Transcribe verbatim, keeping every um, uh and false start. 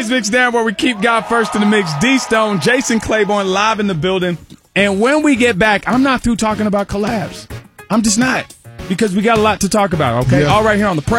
Praise Mix Down, where we keep God first in the mix. D Stone, Jason Claiborne live in the building. And when we get back, I'm not through talking about collabs. I'm just not. Because we got a lot to talk about, okay? Yeah. All right here on the Praise